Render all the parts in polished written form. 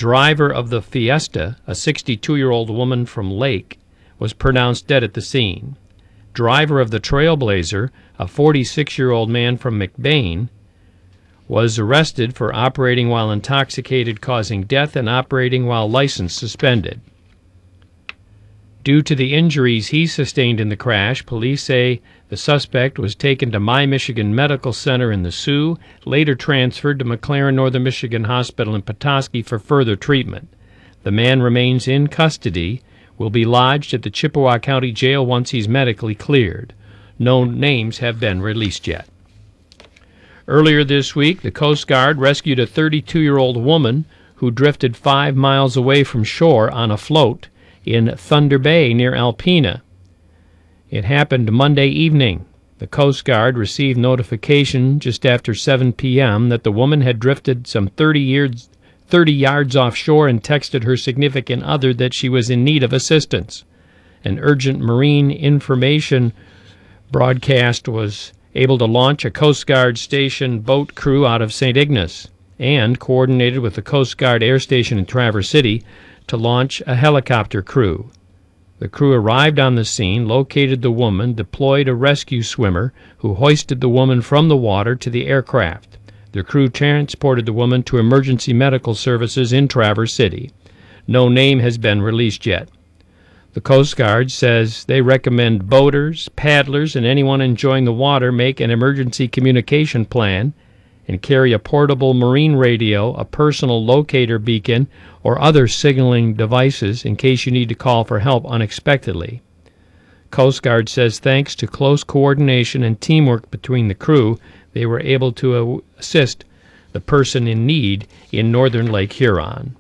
Driver of the Fiesta, a 62-year-old woman from Lake, was pronounced dead at the scene. Driver of the Trailblazer, a 46-year-old man from McBain, was arrested for operating while intoxicated, causing death, and operating while license suspended. Due to the injuries he sustained in the crash, police say the suspect was taken to My Michigan Medical Center in the Sioux, later transferred to McLaren Northern Michigan Hospital in Petoskey for further treatment. The man remains in custody, will be lodged at the Chippewa County Jail once he's medically cleared. No names have been released yet. Earlier this week, the Coast Guard rescued a 32-year-old woman who drifted 5 miles away from shore on a float in Thunder Bay near Alpena. It happened Monday evening. The Coast Guard received notification just after 7 p.m. that the woman had drifted some 30 yards offshore and texted her significant other that she was in need of assistance. An urgent marine information broadcast was able to launch a Coast Guard station boat crew out of St. Ignace and coordinated with the Coast Guard Air Station in Traverse City to launch a helicopter crew. The crew arrived on the scene, located the woman, deployed a rescue swimmer who hoisted the woman from the water to the aircraft. The crew transported the woman to emergency medical services in Traverse City. No name has been released yet. The Coast Guard says they recommend boaters, paddlers, and anyone enjoying the water make an emergency communication plan and carry a portable marine radio, a personal locator beacon, or other signaling devices in case you need to call for help unexpectedly. Coast Guard says thanks to close coordination and teamwork between the crew, they were able to assist the person in need in northern Lake Huron.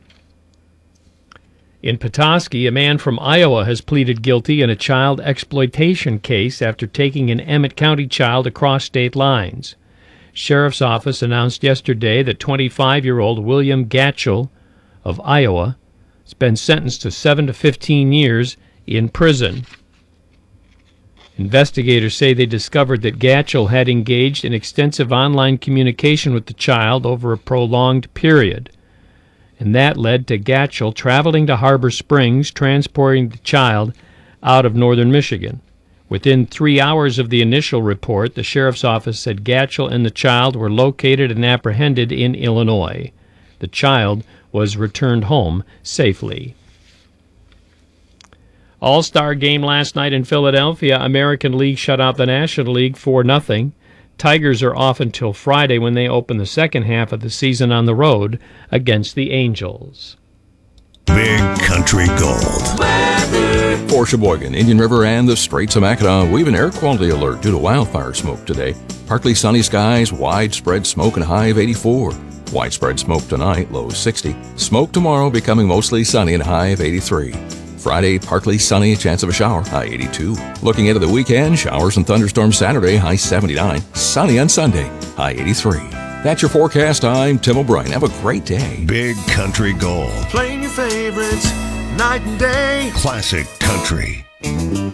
In Petoskey, a man from Iowa has pleaded guilty in a child exploitation case after taking an Emmett County child across state lines. Sheriff's Office announced yesterday that 25-year-old William Gatchell of Iowa has been sentenced to 7 to 15 years in prison. Investigators say they discovered that Gatchell had engaged in extensive online communication with the child over a prolonged period, and that led to Gatchell traveling to Harbor Springs, transporting the child out of northern Michigan. Within 3 hours of the initial report, the sheriff's office said Gatchell and the child were located and apprehended in Illinois. The child was returned home safely. All-Star game last night in Philadelphia. American League shut out the National League 4-0. Tigers are off until Friday when they open the second half of the season on the road against the Angels. Big Country Gold. For Sheboygan, Indian River, and the Straits of Mackinac, we have an air quality alert due to wildfire smoke today. Partly sunny skies, widespread smoke, and high of 84. Widespread smoke tonight, low 60. Smoke tomorrow becoming mostly sunny and high of 83. Friday, partly sunny, chance of a shower, high 82. Looking into the weekend, showers and thunderstorms Saturday, high 79. Sunny on Sunday, high 83. That's your forecast. I'm Tim O'Brien. Have a great day. Big Country Gold. Playing your favorites night and day. Classic country.